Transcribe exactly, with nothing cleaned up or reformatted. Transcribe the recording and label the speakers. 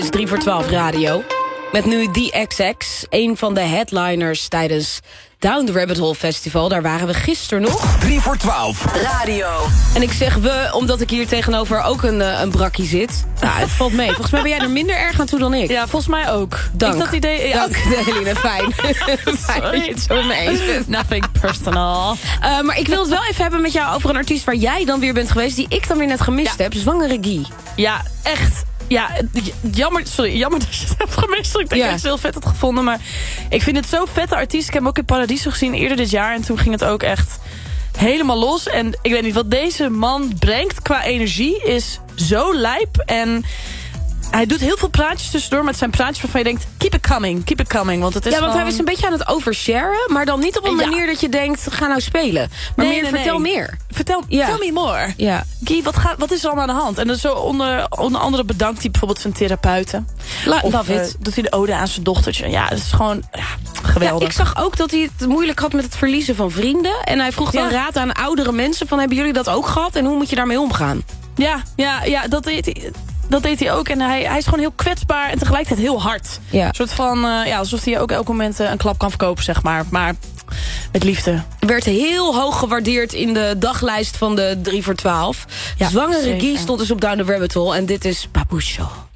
Speaker 1: is drie voor twaalf radio. Met nu The X X, een van de headliners tijdens Down the Rabbit Hole Festival. Daar waren we gisteren nog.
Speaker 2: drie voor twaalf radio.
Speaker 1: En ik zeg we, omdat ik hier tegenover ook een, uh, een brakkie zit. Nou, het valt mee. Volgens mij ben jij er minder erg aan toe dan ik.
Speaker 3: Ja, volgens mij ook.
Speaker 1: Dank.
Speaker 3: Ik dat idee, ja.
Speaker 1: Dank, Eline. Fijn. Fijn dat je het zo met me eens bent.
Speaker 3: Nothing personal.
Speaker 1: Uh, maar ik wil het wel even hebben met jou over een artiest waar jij dan weer bent geweest, die ik dan weer net gemist
Speaker 3: Ja.
Speaker 1: heb. Zwangere Guy.
Speaker 3: Ja, echt. Ja, jammer, sorry, jammer dat je het hebt gemist. Ik denk
Speaker 1: Ja.
Speaker 3: dat je het heel vet had gevonden. Maar ik vind het zo'n vette artiest. Ik heb hem ook in Paradiso gezien eerder dit jaar. En toen ging het ook echt helemaal los. En ik weet niet, wat deze man brengt qua energie is zo lijp. En hij doet heel veel praatjes tussendoor met zijn praatjes waarvan je denkt, keep it coming, keep it coming. Want het is
Speaker 1: Ja, want
Speaker 3: gewoon...
Speaker 1: hij is een beetje aan het oversharen, maar dan niet op een
Speaker 3: Ja.
Speaker 1: manier dat je denkt, ga nou spelen. Maar
Speaker 3: Nee,
Speaker 1: meer,
Speaker 3: nee,
Speaker 1: vertel
Speaker 3: nee.
Speaker 1: meer.
Speaker 3: Vertel,
Speaker 1: Ja.
Speaker 3: tell me more.
Speaker 1: Ja.
Speaker 3: Guy, wat, gaat, wat is er allemaal aan de hand? En dan zo onder, onder andere bedankt hij bijvoorbeeld zijn therapeuten.
Speaker 1: La,
Speaker 3: Of
Speaker 1: love
Speaker 3: eh,
Speaker 1: it.
Speaker 3: doet hij de ode aan zijn dochtertje. Ja, dat is gewoon ja, geweldig.
Speaker 1: Ja, ik zag ook dat hij het moeilijk had met het verliezen van vrienden. En hij vroeg dan
Speaker 3: Ja.
Speaker 1: raad aan oudere mensen van, hebben jullie dat ook gehad? En hoe moet je daarmee omgaan?
Speaker 3: Ja, ja, ja dat, deed hij, dat deed hij ook. En hij, hij is gewoon heel kwetsbaar en tegelijkertijd heel hard.
Speaker 1: Ja.
Speaker 3: Een soort van, uh, ja, alsof hij ook elk moment uh, een klap kan verkopen, zeg maar. Maar met liefde.
Speaker 1: Werd heel hoog gewaardeerd in de daglijst van de drie voor twaalf.
Speaker 3: Ja,
Speaker 1: Zwangere
Speaker 3: zeker.
Speaker 1: Guy stond dus op Down the Rabbit Hole. En dit is Papucho.